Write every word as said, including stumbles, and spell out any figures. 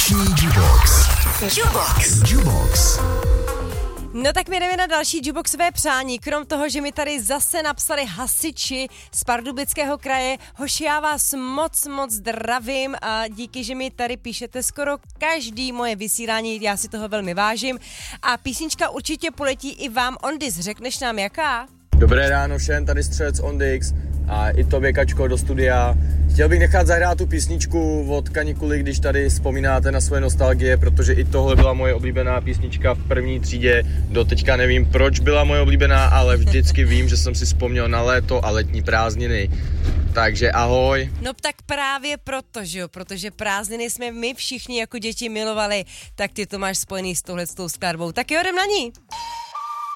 Vánoční Jukebox. Jukebox. Jukebox. No tak my jdeme na další jukeboxové přání. Krom toho, že mi tady zase napsali hasiči z Pardubického kraje. Hoši, já vás moc, moc zdravím a díky, že mi tady píšete skoro každý moje vysílání, já si toho velmi vážím. A písnička určitě poletí i vám. Ondis, řekneš nám jaká? Dobré ráno všem, tady Střelec Ondix a i tobě, Kačko, do studia. Chtěl bych nechat zahrát tu písničku od Kanikuly, když tady vzpomínáte na svoje nostalgie, protože i tohle byla moje oblíbená písnička v první třídě. Do teďka nevím, proč byla moje oblíbená, ale vždycky vím, že jsem si vzpomněl na léto a letní prázdniny. Takže ahoj. No tak právě proto, že jo, protože prázdniny jsme my všichni jako děti milovali, tak ty to máš spojený s touhletou skladbou. Tak jo, jdem na ní.